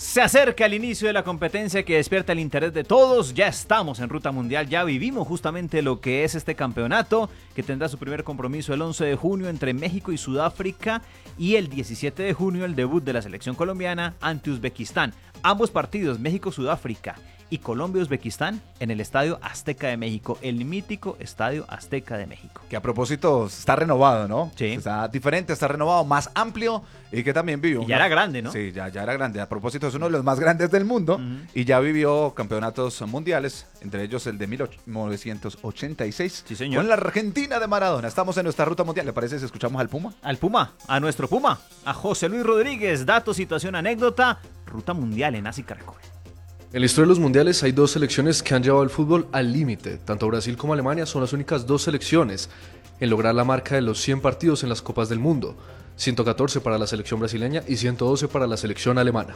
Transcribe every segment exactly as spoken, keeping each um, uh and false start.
Se acerca el inicio de la competencia que despierta el interés de todos. Ya estamos en ruta mundial, ya vivimos justamente lo que es este campeonato, que tendrá su primer compromiso el once de junio entre México y Sudáfrica, y el diecisiete de junio el debut de la selección colombiana ante Uzbekistán. Ambos partidos, México-Sudáfrica y Colombia-Uzbekistán, en el Estadio Azteca de México, el mítico Estadio Azteca de México. Que a propósito está renovado, ¿no? Sí. Está diferente, está renovado, más amplio, y que también vivió. Y ya una... era grande, ¿no? Sí, ya, ya era grande. A propósito, es uno de los más grandes del mundo, uh-huh. y ya vivió campeonatos mundiales, entre ellos el de mil novecientos ochenta y seis. Sí, señor. Con la Argentina de Maradona. Estamos en nuestra ruta mundial. ¿Le parece si escuchamos al Puma? Al Puma, a nuestro Puma, a José Luis Rodríguez. Dato, situación, anécdota, ruta mundial en Así Caracol. En la historia de los mundiales hay dos selecciones que han llevado el fútbol al límite. Tanto Brasil como Alemania son las únicas dos selecciones en lograr la marca de los cien partidos en las Copas del Mundo. ciento catorce para la selección brasileña y ciento doce para la selección alemana.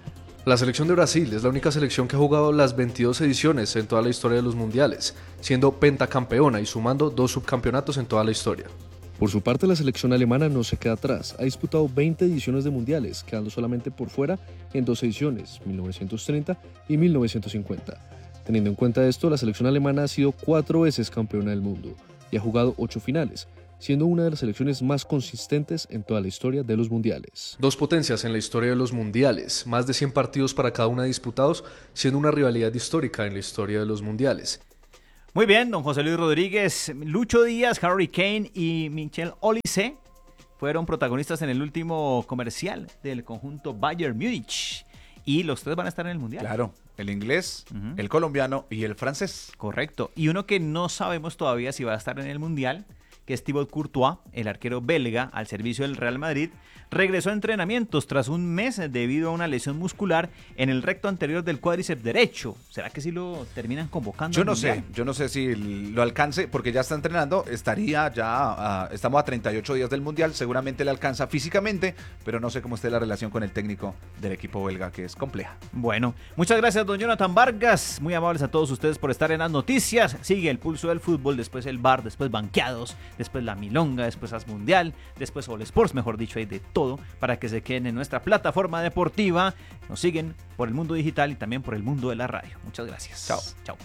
La selección de Brasil es la única selección que ha jugado las veintidós ediciones en toda la historia de los mundiales, siendo pentacampeona y sumando dos subcampeonatos en toda la historia. Por su parte, la selección alemana no se queda atrás. Ha disputado veinte ediciones de mundiales, quedando solamente por fuera en dos ediciones, mil novecientos treinta y mil novecientos cincuenta. Teniendo en cuenta esto, la selección alemana ha sido cuatro veces campeona del mundo y ha jugado ocho finales, siendo una de las selecciones más consistentes en toda la historia de los mundiales. Dos potencias en la historia de los mundiales, más de cien partidos para cada una disputados, siendo una rivalidad histórica en la historia de los mundiales. Muy bien, don José Luis Rodríguez. Lucho Díaz, Harry Kane y Michel Olise fueron protagonistas en el último comercial del conjunto Bayern Múnich. Y los tres van a estar en el Mundial. Claro, el inglés, uh-huh. el colombiano y el francés. Correcto. Y uno que no sabemos todavía si va a estar en el Mundial, que es Thibaut Courtois, el arquero belga al servicio del Real Madrid, regresó a entrenamientos tras un mes debido a una lesión muscular en el recto anterior del cuádriceps derecho. ¿Será que sí lo terminan convocando? Yo no sé, yo no sé si lo alcance, porque ya está entrenando, estaría ya, uh, estamos a treinta y ocho días del Mundial, seguramente le alcanza físicamente, pero no sé cómo esté la relación con el técnico del equipo belga, que es compleja. Bueno, muchas gracias, don Jonathan Vargas, muy amables a todos ustedes por estar en las noticias. Sigue el pulso del fútbol, después el bar, después banqueados, después la milonga, después As Mundial, después All Sports, mejor dicho, hay de todo para que se queden en nuestra plataforma deportiva. Nos siguen por el mundo digital y también por el mundo de la radio. Muchas gracias. Chao. Chao.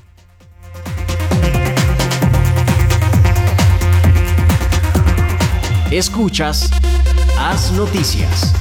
Escuchas Haz Noticias.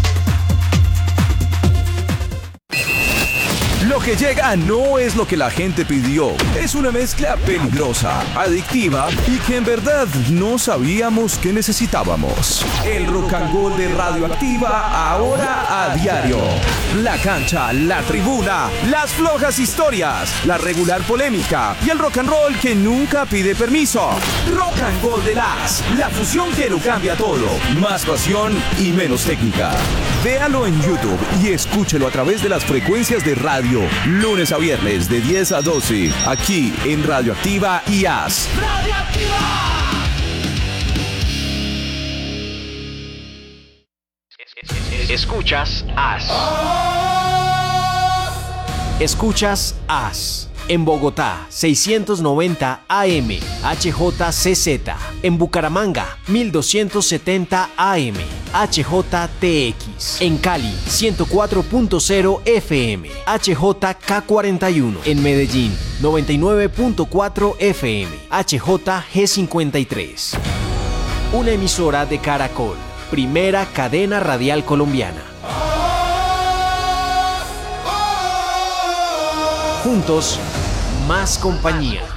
Lo que llega no es lo que la gente pidió. Es una mezcla peligrosa, adictiva y que en verdad no sabíamos que necesitábamos. El Rock and Roll de Radioactiva, ahora a diario. La cancha, la tribuna, las flojas historias, la regular polémica y el rock and roll que nunca pide permiso. Rock and Roll de las, la fusión que lo cambia todo. Más pasión y menos técnica. Véalo en YouTube y escúchelo a través de las frecuencias de radio. Lunes a viernes de diez a doce, aquí en Radioactiva y As. ¡Radioactiva! Escuchas As. Escuchas As. En Bogotá, seiscientos noventa A M, H J C Z. En Bucaramanga, mil doscientos setenta A M, H J T X. En Cali, ciento cuatro punto cero F M, H J K cuarenta y uno. En Medellín, noventa y nueve punto cuatro F M, H J G cincuenta y tres. Una emisora de Caracol, primera cadena radial colombiana. Juntos, más compañía.